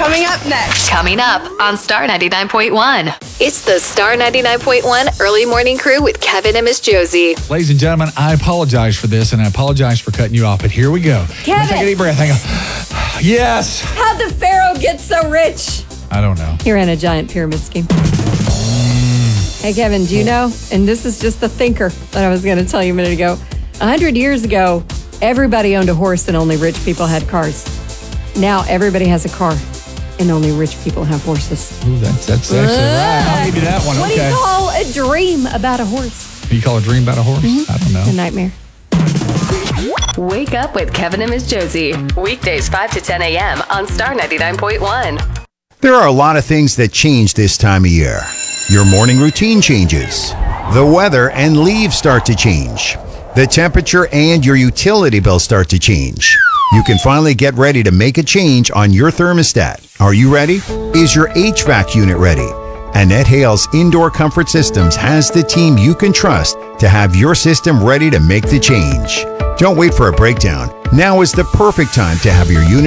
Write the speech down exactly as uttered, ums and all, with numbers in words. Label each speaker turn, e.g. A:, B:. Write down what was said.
A: Coming up next.
B: Coming up on Star ninety-nine point one. It's the Star ninety-nine point one Early Morning Crew with Kevin and Miss Josie.
C: Ladies and gentlemen, I apologize for this, and I apologize for cutting you off, but here we go.
D: Kevin.
C: Take a deep breath. Hang on. Yes.
D: How'd the Pharaoh get so rich?
C: I don't know.
D: He ran a giant pyramid scheme. Hey, Kevin, do you know? And this is just the thinker that I was going to tell you a minute ago. A hundred years ago, everybody owned a horse and only rich people had cars. Now everybody has a car and only rich people have horses.
C: Ooh, that's, that's actually right. I'll give you that one.
D: What
C: Okay.
D: do you call a dream about a horse?
C: You call a dream about a horse?
D: Mm-hmm.
C: I don't know.
D: A nightmare.
B: Wake up with Kevin and Miss Josie. Weekdays five to ten a.m. on Star ninety-nine point one.
E: There are a lot of things that change this time of year. Your morning routine changes. The weather and leaves start to change. The temperature and your utility bill start to change. You can finally get ready to make a change on your thermostat. Are you ready? Is your H V A C unit ready? Annette Hale's Indoor Comfort Systems has the team you can trust to have your system ready to make the change. Don't wait for a breakdown. Now is the perfect time to have your unit